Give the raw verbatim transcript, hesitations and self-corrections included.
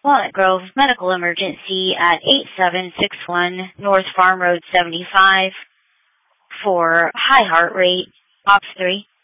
Walnut Grove Medical Emergency at eight seven six one North Farm Road seventy-five for high heart rate, box three.